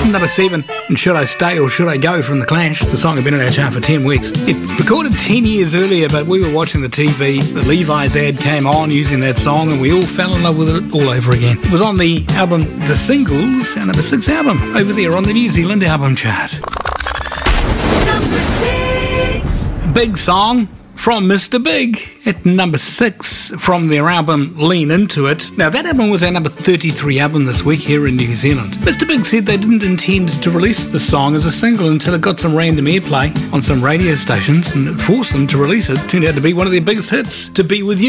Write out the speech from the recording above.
number 7, and Should I Stay or Should I Go from The Clash. The song had been in our chart for 10 weeks. It recorded 10 years earlier, but we were watching the TV. The Levi's ad came on using that song, and we all fell in love with it all over again. It was on the album The Singles, our number 6 album, over there on the New Zealand album chart. Number 6. Big song from Mr. Big at number 6 from their album Lean Into It. Now, that album was our number 33 album this week here in New Zealand. Mr. Big said they didn't intend to release the song as a single until it got some random airplay on some radio stations, and it forced them to release it. Turned out to be one of their biggest hits, To Be With You.